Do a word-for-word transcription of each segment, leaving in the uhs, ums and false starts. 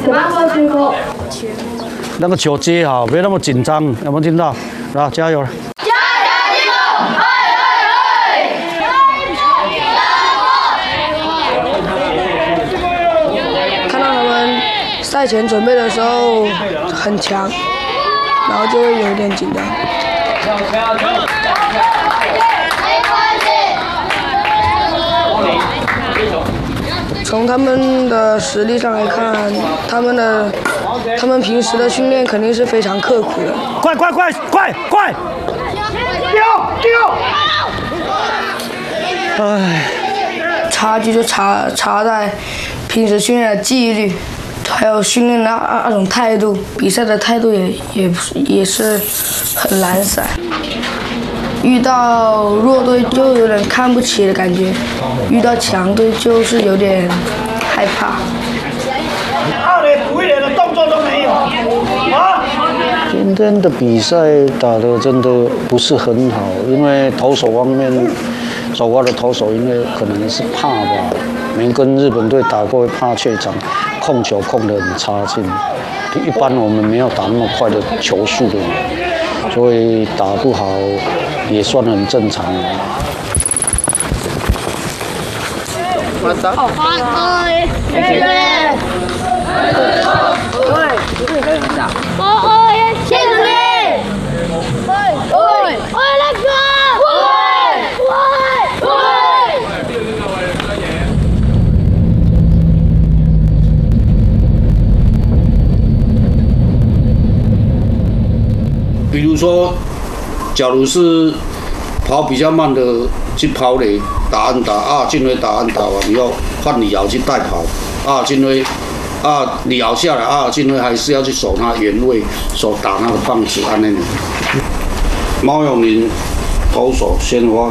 那个球接好，别那么紧张，有没有听到？啊，加油！加油，进攻！嘿，嘿， 嘿！看到他们赛前准备的时候很强，然后就会有点紧张。从他们的实力上来看，他们的他们平时的训练肯定是非常刻苦的。 快快快快快！丢丢！唉， 差距就差差在平时训练的纪律，还有训练的那那种态度，比赛的态度也也也是很懒散。遇到弱队就有点看不起的感觉，遇到强队就是有点害怕。 二垒补一垒的动作都没有啊！ 今天的比赛打得真的不是很好，因为投手方面，首发的投手因为可能是怕吧，没跟日本队打过，会怕怯场，控球控得很差劲。一般我们没有打那么快的球速的，所以打不好也算很正常。 好，哎，对对对，哦哦，谢主任，喂喂喂，那个，喂喂喂。比如说，假如是跑比较慢的去跑垒打安打，啊，进威打安打完以后换李瑶去带跑，啊，进威啊李瑶下来，啊，进威还是要去守他原位，守打那个棒子安尼。毛永林投手先发。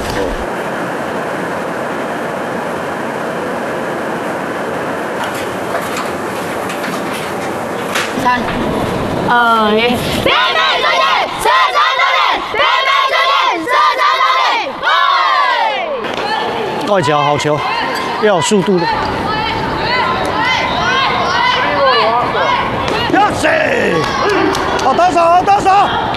三二一，北美出去，射程出去，北美出去，射程出去， 快球，好球，要有速度的。要谁？好投手，好投手。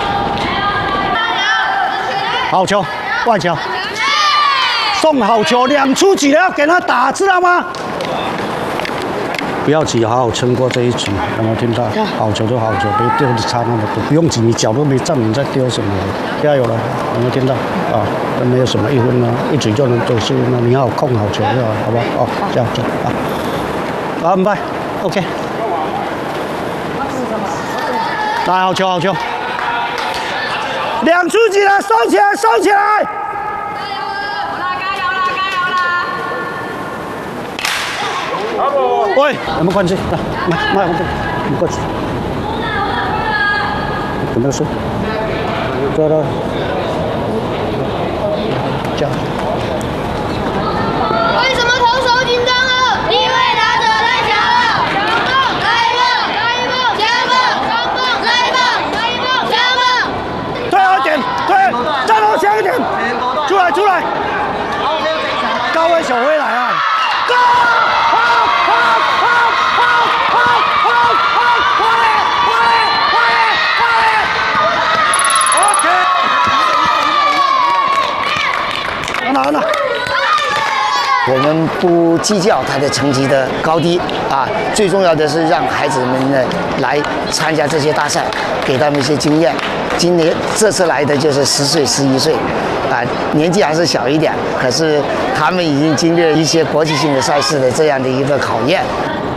好球，外球。送好球，两出局了，要给他打，知道吗？不要急，好好撑过这一局，有没有听到？好球就好球，别丢的差那么多，不用急，你脚都没站稳，在丢什么？加油了，有没有听到？啊，都没有什么一分啊，一局就能结束，那你好控好球就好，好不好？哦，这样这样啊，好，安排 ，OK。来，好球好球，两出局了，收起来，收起来。喂，有没有关系？来，来，来，我们我们过去。有没有事？对了，这样。 为什么投手紧张了？因为打者太强了。强棒，来一棒，来一棒，强棒，强棒，来一棒，来一棒，强棒。 退后一点，退，站后强一点，出来出来。高位小飞来啊！高！ 我们不计较他的成绩的高低啊，最重要的是让孩子们呢来参加这些大赛，给他们一些经验。今年这次来的就是十岁、十一岁，啊，年纪还是小一点，可是他们已经经历了一些国际性的赛事的这样的一个考验。